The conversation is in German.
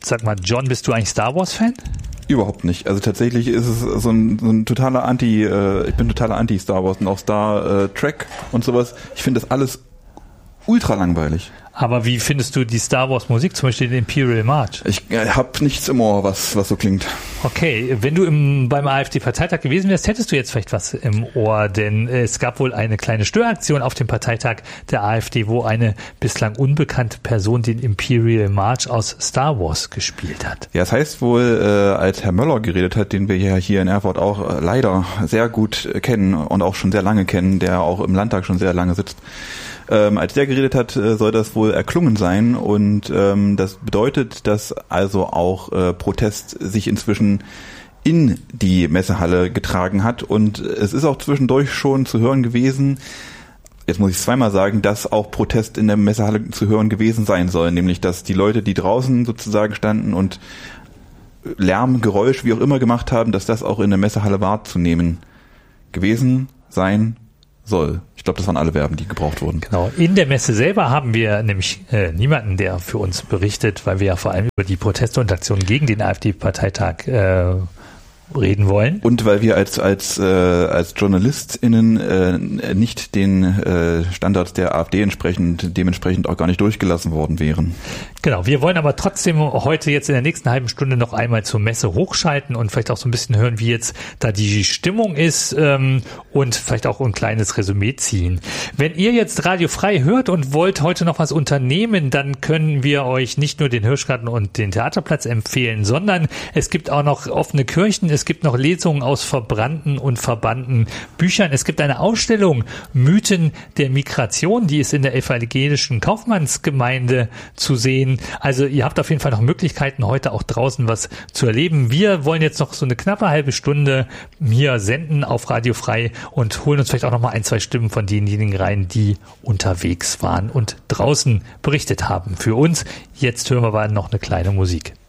Sag mal, John, bist du eigentlich Star Wars-Fan? Überhaupt nicht. Also tatsächlich ist es so ein totaler ich bin totaler Anti-Star Wars und auch Star Trek und sowas. Ich finde das alles ultra langweilig. Aber wie findest du die Star Wars Musik, zum Beispiel den Imperial March? Ich habe nichts im Ohr, was so klingt. Okay, wenn du beim AfD-Parteitag gewesen wärst, hättest du jetzt vielleicht was im Ohr, denn es gab wohl eine kleine Störaktion auf dem Parteitag der AfD, wo eine bislang unbekannte Person den Imperial March aus Star Wars gespielt hat. Ja, das heißt wohl, als Herr Möller geredet hat, den wir ja hier in Erfurt auch leider sehr gut kennen und auch schon sehr lange kennen, der auch im Landtag schon sehr lange sitzt, als der geredet hat, soll das wohl erklungen sein und das bedeutet, dass also auch Protest sich inzwischen in die Messehalle getragen hat und es ist auch zwischendurch schon zu hören gewesen, jetzt muss ich es zweimal sagen, dass auch Protest in der Messehalle zu hören gewesen sein soll, nämlich dass die Leute, die draußen sozusagen standen und Lärm, Geräusch, wie auch immer gemacht haben, dass das auch in der Messehalle wahrzunehmen gewesen sein soll. Ich glaube, das waren alle Verben, die gebraucht wurden. Genau. In der Messe selber haben wir nämlich niemanden, der für uns berichtet, weil wir ja vor allem über die Proteste und Aktionen gegen den AfD-Parteitag reden wollen. Und weil wir als JournalistInnen nicht den Standards der AfD dementsprechend auch gar nicht durchgelassen worden wären. Genau, wir wollen aber trotzdem heute jetzt in der nächsten halben Stunde noch einmal zur Messe hochschalten und vielleicht auch so ein bisschen hören, wie jetzt da die Stimmung ist und vielleicht auch ein kleines Resümee ziehen. Wenn ihr jetzt Radio Frei hört und wollt heute noch was unternehmen, dann können wir euch nicht nur den Hirschgarten und den Theaterplatz empfehlen, sondern es gibt auch noch offene Kirchen, es gibt noch Lesungen aus verbrannten und verbannten Büchern. Es gibt eine Ausstellung Mythen der Migration, die ist in der evangelischen Kaufmannsgemeinde zu sehen. Also ihr habt auf jeden Fall noch Möglichkeiten, heute auch draußen was zu erleben. Wir wollen jetzt noch so eine knappe halbe Stunde hier senden auf Radio Frei und holen uns vielleicht auch noch mal 1, 2 Stimmen von denjenigen rein, die unterwegs waren und draußen berichtet haben. Für uns, jetzt hören wir aber noch eine kleine Musik.